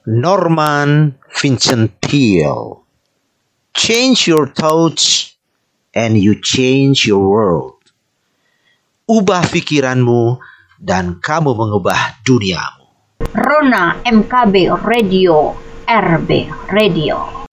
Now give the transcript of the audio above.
Norman Vincent Peale. Change your thoughts and you change your world. Ubah pikiranmu dan kamu mengubah duniamu. Rona MKB Radio, RB Radio.